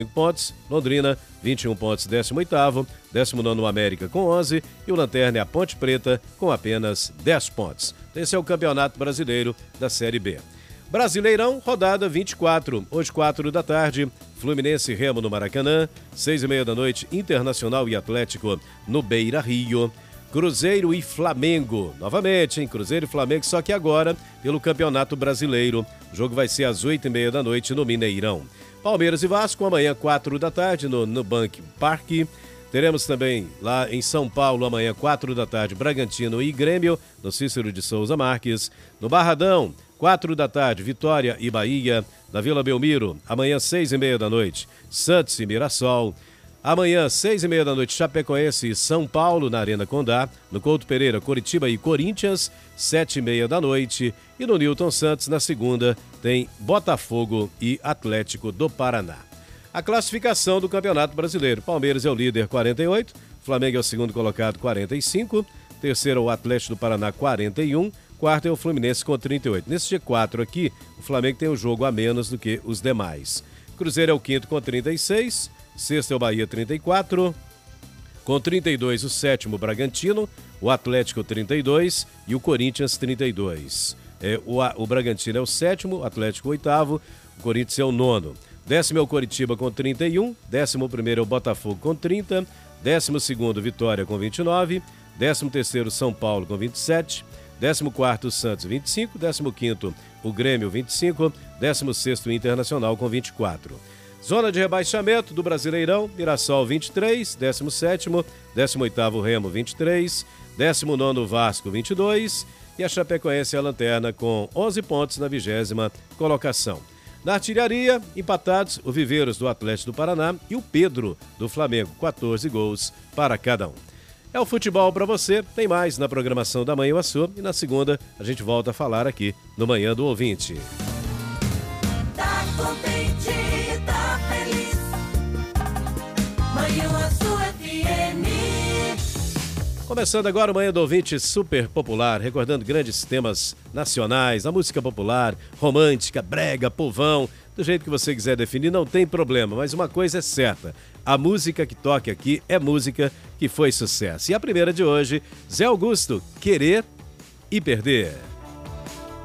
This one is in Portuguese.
pontos, Londrina 21 pontos, 18º, 19º América com 11 e o Lanterna é a Ponte Preta com apenas 10 pontos. Esse é o Campeonato Brasileiro da Série B. Brasileirão, rodada 24, hoje 4 da tarde, Fluminense e Remo no Maracanã, 6h30 da noite, Internacional e Atlético no Beira Rio, Cruzeiro e Flamengo, novamente, hein? Cruzeiro e Flamengo, só que agora pelo Campeonato Brasileiro. O jogo vai ser às 8h30 da noite no Mineirão. Palmeiras e Vasco, amanhã 4 da tarde no Nubank Parque. Teremos também lá em São Paulo, amanhã 4 da tarde, Bragantino e Grêmio, no Cícero de Souza Marques. No Barradão, 4 da tarde, Vitória e Bahia. Na Vila Belmiro, amanhã 6h30 da noite, Santos e Mirassol. Amanhã, 6h30 da noite, Chapecoense e São Paulo, na Arena Condá. No Couto Pereira, Coritiba e Corinthians, 7h30 da noite. E no Newton Santos, na segunda, tem Botafogo e Atlético do Paraná. A classificação do Campeonato Brasileiro. Palmeiras é o líder, 48. Flamengo é o segundo colocado, 45. Terceiro é o Atlético do Paraná, 41. Quarto é o Fluminense com 38. Nesse G4 aqui, o Flamengo tem um jogo a menos do que os demais. Cruzeiro é o quinto com 36. Sexto é o Bahia, 34. Com 32, o sétimo, Bragantino. O Atlético, 32. E o Corinthians, 32. O Bragantino é o sétimo, o Atlético, o oitavo. O Corinthians é o nono. Décimo é o Coritiba com 31. 11º é o Botafogo com 30. 12º, Vitória com 29. 13º, São Paulo com 27. 14º, Santos, 25. 15º, o Grêmio, 25. 16º, o Internacional com 24. Zona de rebaixamento do Brasileirão, Mirassol 23, 17º, 18º Remo 23, 19º Vasco 22 e a Chapecoense é a lanterna com 11 pontos na 20ª colocação. Na artilharia, empatados o Viveiros do Atlético do Paraná e o Pedro do Flamengo, 14 gols para cada um. É o futebol para você, tem mais na programação da Manhã Açu e na segunda a gente volta a falar aqui no Manhã do Ouvinte. Tá contente, tá feliz. Manhã Açu FM. Começando agora o Manhã do Ouvinte super popular, recordando grandes temas nacionais, a música popular, romântica, brega, povão, do jeito que você quiser definir, não tem problema, mas uma coisa é certa, a música que toca aqui é música que foi sucesso. E a primeira de hoje, Zé Augusto, Querer e Perder.